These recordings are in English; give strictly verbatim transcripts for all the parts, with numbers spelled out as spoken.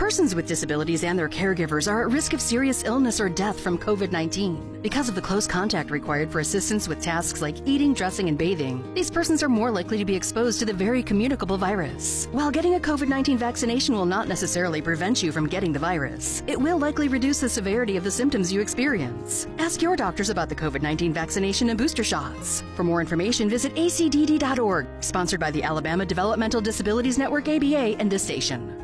Persons with disabilities and their caregivers are at risk of serious illness or death from COVID nineteen. Because of the close contact required for assistance with tasks like eating, dressing, and bathing, these persons are more likely to be exposed to the very communicable virus. While getting a COVID nineteen vaccination will not necessarily prevent you from getting the virus, it will likely reduce the severity of the symptoms you experience. Ask your doctors about the COVID nineteen vaccination and booster shots. For more information, visit A C D D dot org, sponsored by the Alabama Developmental Disabilities Network, A B A, and this station.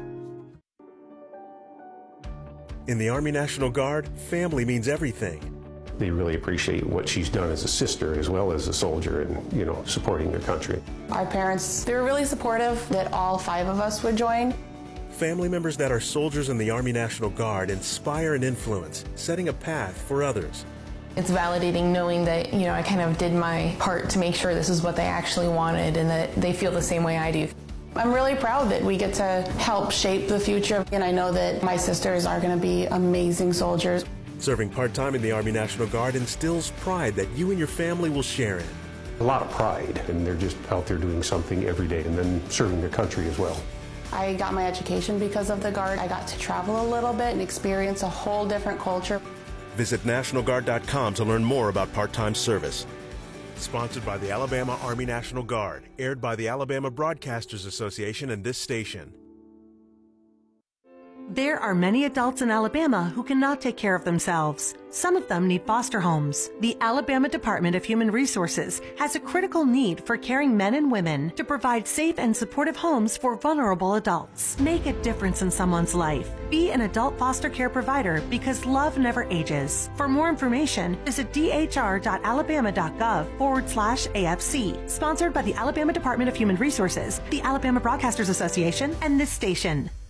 In the Army National Guard, family means everything. They really appreciate what she's done as a sister as well as a soldier and, you know, supporting their country. Our parents, they were really supportive that all five of us would join. Family members that are soldiers in the Army National Guard inspire and influence, setting a path for others. It's validating knowing that, you know, I kind of did my part to make sure this is what they actually wanted and that they feel the same way I do. I'm really proud that we get to help shape the future, and I know that my sisters are going to be amazing soldiers. Serving part-time in the Army National Guard instills pride that you and your family will share in. A lot of pride, and they're just out there doing something every day and then serving their country as well. I got my education because of the Guard. I got to travel a little bit and experience a whole different culture. Visit National Guard dot com to learn more about part-time service. Sponsored by the Alabama Army National Guard, aired by the Alabama Broadcasters Association and this station. There are many adults in Alabama who cannot take care of themselves. Some of them need foster homes. The Alabama Department of Human Resources has a critical need for caring men and women to provide safe and supportive homes for vulnerable adults. Make a difference in someone's life. Be an adult foster care provider because love never ages. For more information, visit D H R dot alabama dot gov forward slash A F C. Sponsored by the Alabama Department of Human Resources, the Alabama Broadcasters Association, and this station.